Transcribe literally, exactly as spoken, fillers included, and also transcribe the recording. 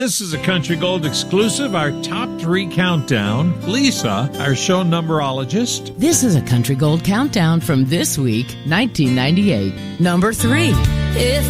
This is a Country Gold exclusive, our top three countdown. Lisa, our show numberologist. This is a Country Gold countdown from this week, nineteen ninety-eight. Number three. If